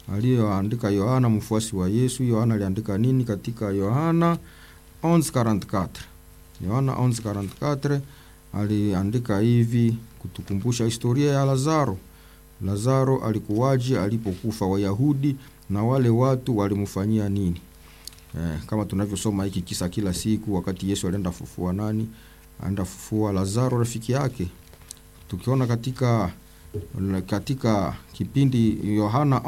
aliyoandika Yohana mfuasi wa Yesu. Yohana aliandika nini katika Yohana 11:44? Yohana 11:44 aliandika hivi kutukumbusha historia ya Lazaro. Lazaro alikuwaje alipokufa, Wayahudi na wale watu walimfanyia nini? Kama tunavyosoma hiki kisa kila siku, wakati Yesu alienda fufua nani? Aenda fufua Lazaro rafiki yake. Tukiona katika kipindi Yohana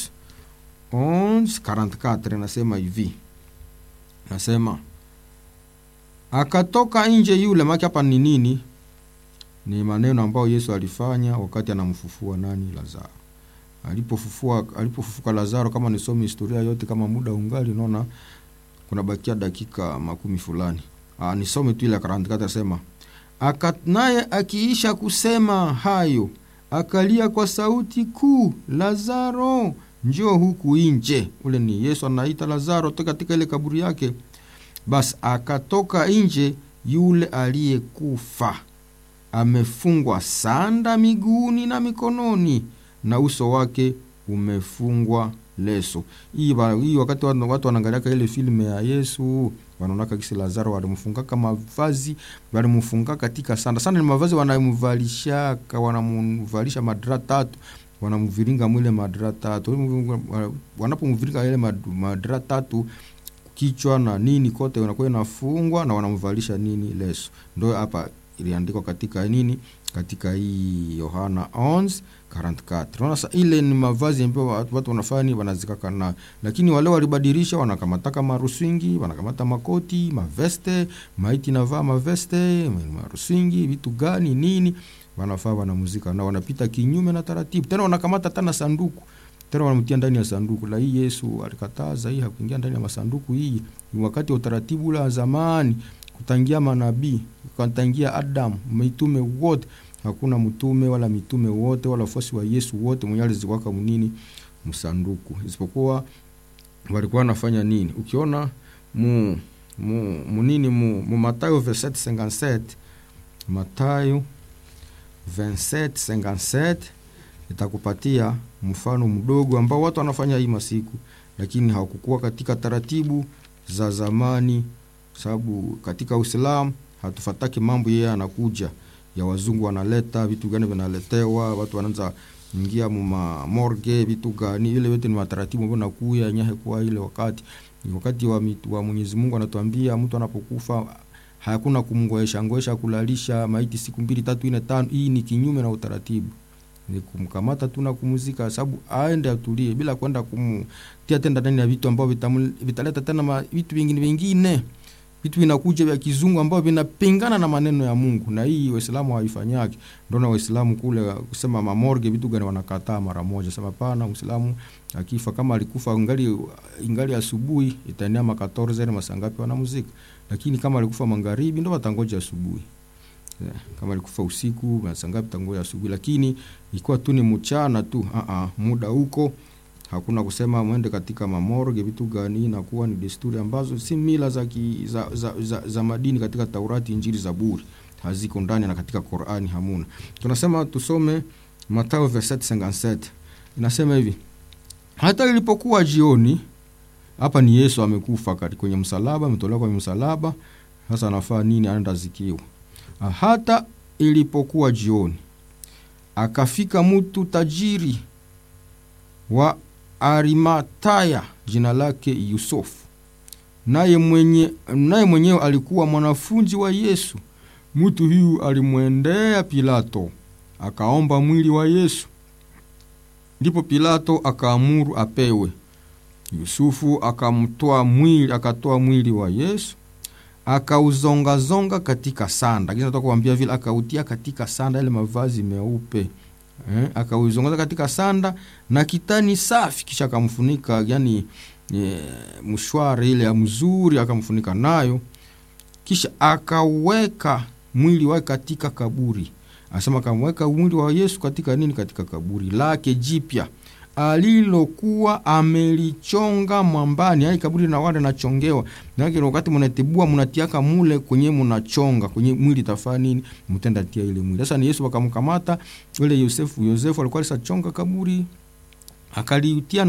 11:44 nasema hivi. Nasema akatoka nje yule, maki hapa ni nini? Ni maneno ambayo Yesu alifanya wakati anamfufua nani? Lazaro. Alipofufuka Lazaro, kama nisome historia yote kama muda ungali, naona kuna bakia dakika 10 fulani. Nisome tu ile 44, nasema naye akiisha kusema hayo akalia kwa sauti kuu, Lazaro, njoo huku nje. Ule ni Yesu anaita Lazaro toka katika ile kaburi yake. Basi akatoka nje yule aliyekufa, amefungwa sanda miguuni na mikononi, na uso wake umefungwa leso. Hii wakati watu wanaangalia ile filmu ya Yesu, wanaona kisi Lazaro walimfunga kama mavazi, walimfunga katika sanda. Sanda ni mavazi wanamvalisha, wanamvalisha madra 3, wanamviringa mwile madra 3. Wanapomviringa ile madra 3, kichwa na nini kote wanakuwa inafungwa, na wanamvalisha nini? Leso. Ndio hapa iliandikwa katika nini? Katika hii Yohana 11:44. Unaona sasa ile ni mavazi ambayo watu wanafanya wanazikaka na, lakini wale walibadilisha, wanakamata kama marusingi, wanakamata makoti, maveste, maiti navaa maveste, marusingi, vitu gani nini, wanafaa wanamuzika na wanapita kinyume na taratibu. Tena wanakamata tena sanduku, tena wanamtia ndani ya sanduku. La hii Yesu alikataza hii, hakuingia ndani ya masanduku. Hii ni wakati wa utaratibu la zamani, kutangia manabii, kutangia Adam, mitume wote. Hakuna mtume wala mitume wote wala wafuasi wa Yesu wote mwenye aliziwaka munini msanduku, isipokuwa walikuwa wanafanya nini? Ukiona Mathayo 27:57, Mathayo 27:57 itakupatia mfano mdogo ambao watu wanafanya hii masiku, lakini hawakukuwa katika taratibu za zamani, sababu katika Uislamu hatufataki mambo yeye anakuja ya wazungu wanaleta vitu gani vinaletewa, watu wanaanza ingia morgue vitu gani, ile yote ni mataratibu ambayo nakuya nyahe kwa ile wakati wa Mwenyezi Mungu anatuambia mtu anapokufa hakuna kumngoesha kulalisha maiti siku 2 3 4 5. Hii ni kinyume na utaratibu, ni kumkamata tu na kumuzika, sababu aende atulie bila kwenda kumtia tenda ndani ya vitu ambavyo vitaleta tena vitu vingine vitu vinakuja vya kizungu ambavyo vinapingana na maneno ya Mungu, na hii Waislamu haifanyaki. Ndio na Waislamu kule kusema mamorge vitu gani wanakataa mara moja. Sema pana, Muislamu akifa kama alikufa ingali asubuhi, itaenea 14 na masangapi wanamuzika, lakini kama alikufa magharibi ndio watangoja asubuhi. Kama alikufa usiku masangapi tangoja asubuhi, lakini ikiwa tu ni mchana tu muda huko hakuna kusema muende katika mamorge vitu gani, na kuwa ni desturi ambazo si mila za madini katika Taurati, Injili, Zaburi, haziko ndani, na katika Qur'ani hamuna. Tunasema tusome Mathayo 27:57. Inasema hivi: hata ilipokuwa jioni, hapa ni Yesu amekufa kwenye msalaba, ametolewa kwenye msalaba, sasa anafaa nini? Anaenda zikiwa. Hata ilipokuwa jioni, akafika mtu tajiri wa Arimataya, jina lake Yusufu, naye mwenyewe alikuwa mwanafunzi wa Yesu. Mtu huyu alimwendea Pilato akaomba mwili wa Yesu. Ndipo Pilato akaamuru apewe. Yusufu akatoa mwili wa Yesu, akauzonga katika sanda. Kisha nataka kuambia vile akautia katika sanda ile mavazi meupe. Akauzonga katika sanda na kitani safi, kisha akamfunika, yani mshwari ile ya mzuri akamfunika nayo, kisha akaweka mwili wake katika kaburi. Anasema akamweka mwili wa Yesu katika nini? Katika kaburi lake jipya alilokuwa amelichonga mwambani. Yani kaburi na wale nachongewa, na wakati mnatibua mnatiaka mule kwenye mnachonga kwenye mwili tafani nini, mtenda tia ile mwili. Sasa ni Yesu akamkamata yule Yosefu alikuwa alisachonga kaburi, akaliutia